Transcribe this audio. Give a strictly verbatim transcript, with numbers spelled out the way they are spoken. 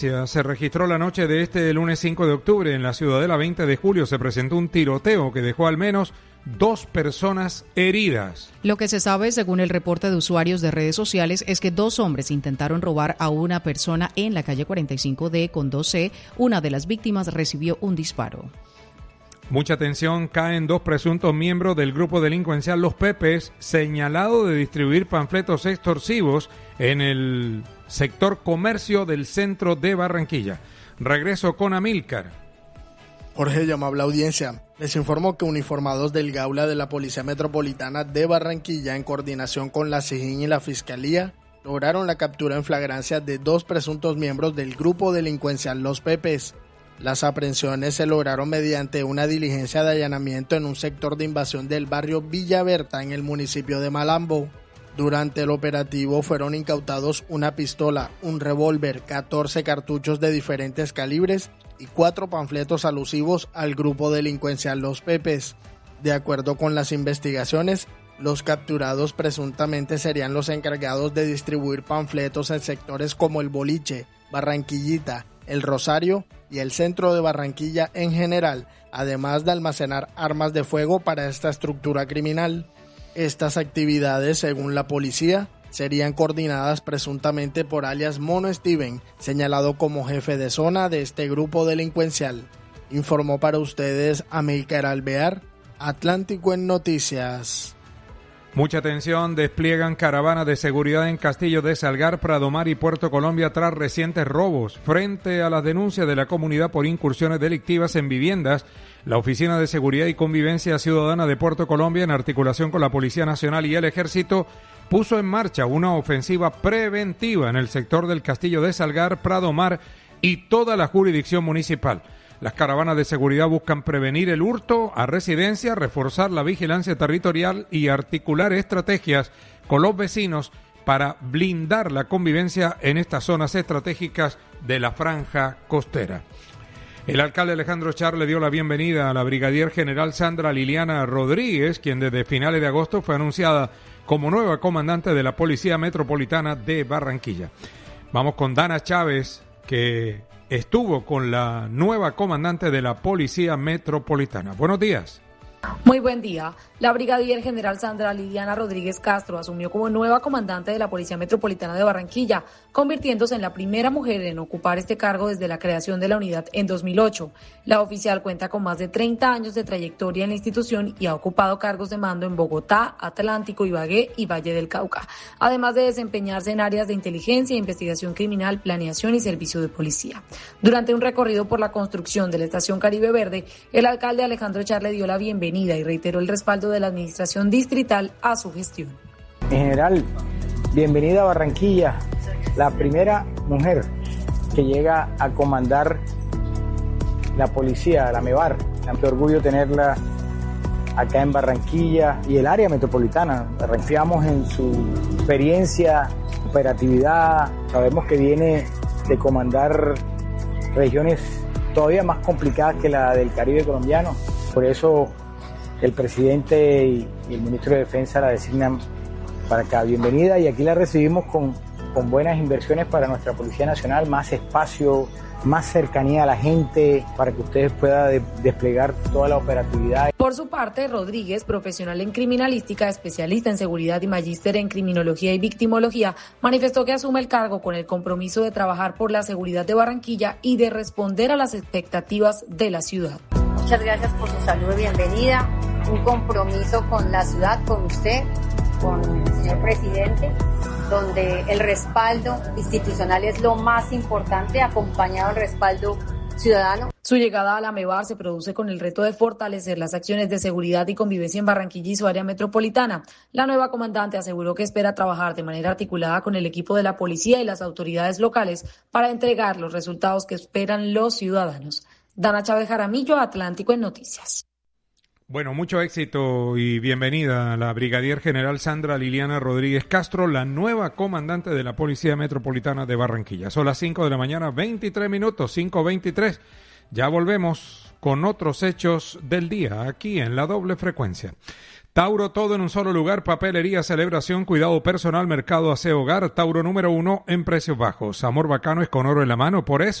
Se registró la noche de este lunes cinco de octubre en la Ciudadela veinte de julio. Se presentó un tiroteo que dejó al menos dos personas heridas. Lo que se sabe, según el reporte de usuarios de redes sociales, es que dos hombres intentaron robar a una persona en la calle cuarenta y cinco D con dos C. Una de las víctimas recibió un disparo. Mucha atención, caen dos presuntos miembros del grupo delincuencial Los Pepes, señalado de distribuir panfletos extorsivos en el sector comercio del centro de Barranquilla. Regreso con Amílcar. Jorge, llamable audiencia, les informo que uniformados del Gaula de la Policía Metropolitana de Barranquilla, en coordinación con la SIJIN y la Fiscalía, lograron la captura en flagrancia de dos presuntos miembros del grupo delincuencial Los Pepes. Las aprehensiones se lograron mediante una diligencia de allanamiento en un sector de invasión del barrio Villa Berta en el municipio de Malambo. Durante el operativo fueron incautados una pistola, un revólver, catorce cartuchos de diferentes calibres y cuatro panfletos alusivos al grupo delincuencial Los Pepes. De acuerdo con las investigaciones, los capturados presuntamente serían los encargados de distribuir panfletos en sectores como el Boliche, Barranquillita, el Rosario y el centro de Barranquilla en general, además de almacenar armas de fuego para esta estructura criminal. Estas actividades, según la policía, serían coordinadas presuntamente por alias Mono Steven, señalado como jefe de zona de este grupo delincuencial. Informó para ustedes Amílcar Alvear, Atlántico en Noticias. Mucha atención, despliegan caravanas de seguridad en Castillo de Salgar, Pradomar y Puerto Colombia tras recientes robos. Frente a las denuncias de la comunidad por incursiones delictivas en viviendas, la Oficina de Seguridad y Convivencia Ciudadana de Puerto Colombia, en articulación con la Policía Nacional y el Ejército, puso en marcha una ofensiva preventiva en el sector del Castillo de Salgar, Pradomar y toda la jurisdicción municipal. Las caravanas de seguridad buscan prevenir el hurto a residencias, reforzar la vigilancia territorial y articular estrategias con los vecinos para blindar la convivencia en estas zonas estratégicas de la franja costera. El alcalde Alejandro Char le dio la bienvenida a la brigadier general Sandra Liliana Rodríguez, quien desde finales de agosto fue anunciada como nueva comandante de la Policía Metropolitana de Barranquilla. Vamos con Dana Chávez, que estuvo con la nueva comandante de la Policía Metropolitana. Buenos días. Muy buen día. La brigadier general Sandra Liliana Rodríguez Castro asumió como nueva comandante de la Policía Metropolitana de Barranquilla, convirtiéndose en la primera mujer en ocupar este cargo desde la creación de la unidad en dos mil ocho. La oficial cuenta con más de treinta años de trayectoria en la institución y ha ocupado cargos de mando en Bogotá, Atlántico, Ibagué y Valle del Cauca, además de desempeñarse en áreas de inteligencia, investigación criminal, planeación y servicio de policía. Durante un recorrido por la construcción de la Estación Caribe Verde, el alcalde Alejandro Char le dio la bienvenida y reiteró el respaldo de la administración distrital a su gestión. En general, bienvenida a Barranquilla, la primera mujer que llega a comandar la policía, la MEBAR. Qué orgullo tenerla acá en Barranquilla y el área metropolitana. Confiamos en su experiencia, operatividad. Sabemos que viene de comandar regiones todavía más complicadas que la del Caribe colombiano. Por eso el presidente y el ministro de Defensa la designan para acá. Bienvenida, y aquí la recibimos con, con buenas inversiones para nuestra Policía Nacional, más espacio, más cercanía a la gente, para que ustedes puedan de, desplegar toda la operatividad. Por su parte, Rodríguez, profesional en criminalística, especialista en seguridad y magíster en criminología y victimología, manifestó que asume el cargo con el compromiso de trabajar por la seguridad de Barranquilla y de responder a las expectativas de la ciudad. Muchas gracias por su saludo, bienvenida. Un compromiso con la ciudad, con usted, con el señor presidente, donde el respaldo institucional es lo más importante, acompañado del respaldo ciudadano. Su llegada a la MEBAR se produce con el reto de fortalecer las acciones de seguridad y convivencia en Barranquilla y su área metropolitana. La nueva comandante aseguró que espera trabajar de manera articulada con el equipo de la policía y las autoridades locales para entregar los resultados que esperan los ciudadanos. Dana Chávez Jaramillo, Atlántico en Noticias. Bueno, mucho éxito y bienvenida a la brigadier general Sandra Liliana Rodríguez Castro, la nueva comandante de la Policía Metropolitana de Barranquilla. Son las cinco de la mañana, veintitrés minutos, cinco veintitrés. Ya volvemos con otros hechos del día aquí en la doble frecuencia. Tauro, todo en un solo lugar, papelería, celebración, cuidado personal, mercado, aseo, hogar. Tauro número uno en precios bajos. Amor bacano es con oro en la mano, por eso